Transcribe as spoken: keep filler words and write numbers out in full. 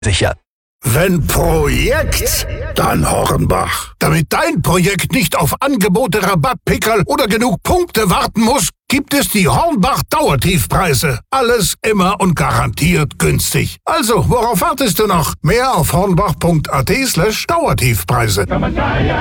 sicher. Wenn Projekt, dann Hornbach. Damit dein Projekt nicht auf Angebote, Rabattpickerl oder genug Punkte warten muss, gibt es die Hornbach Dauertiefpreise. Alles immer und garantiert günstig. Also, worauf wartest du noch? Mehr auf hornbach punkt at slash Dauertiefpreise.